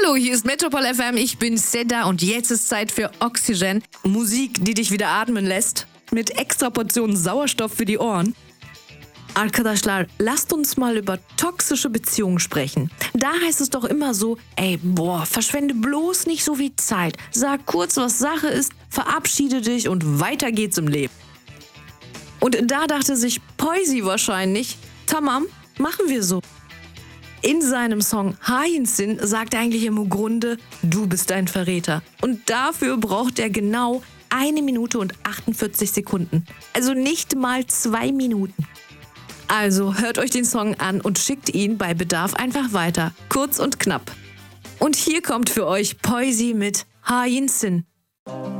Hallo, hier ist Metropol FM, ich bin Seda und jetzt ist Zeit für Oxygen. Musik, die dich wieder atmen lässt. Mit extra Portionen Sauerstoff für die Ohren. Arkadaşlar, lasst uns mal über toxische Beziehungen sprechen. Da heißt es doch immer so, verschwende bloß nicht so viel Zeit. Sag kurz, was Sache ist, verabschiede dich und weiter geht's im Leben. Und da dachte sich Poisi wahrscheinlich, tamam, machen wir so. In seinem Song Hainsin sagt er eigentlich im Grunde, du bist ein Verräter. Und dafür braucht er genau 1 Minute und 48 Sekunden. Also nicht mal 2 Minuten. Also hört euch den Song an und schickt ihn bei Bedarf einfach weiter. Kurz und knapp. Und hier kommt für euch Poisi mit Hainsin.